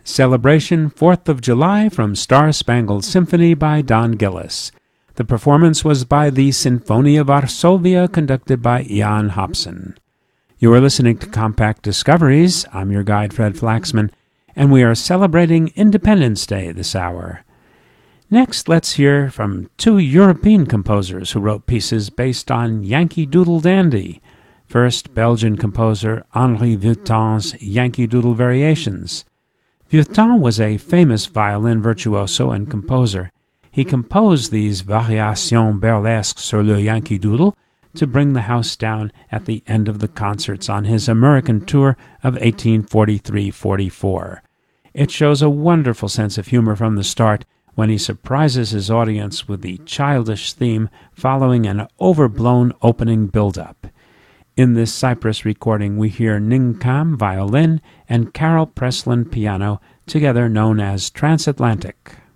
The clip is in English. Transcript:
Celebration 4th of July from Star-Spangled Symphony by Don Gillis. The performance was by the Sinfonia Varsovia, conducted by Jan Hobson. You are listening to Compact Discoveries. I'm your guide, Fred Flaxman, and we are celebrating Independence Day this hour. Next, let's hear from two European composers who wrote pieces based on Yankee Doodle Dandy. First, Belgian composer Henri Vieuxtemps' Yankee Doodle Variations. Vieuxtemps was a famous violin virtuoso and composer. He composed these variations burlesques sur le Yankee Doodle to bring the house down at the end of the concerts on his American tour of 1843-44. It shows a wonderful sense of humor from the start when he surprises his audience with the childish theme following an overblown opening build-up. In this Cyprus recording, we hear Ning Kam violin and Carol Presslin piano, together known as Transatlantic.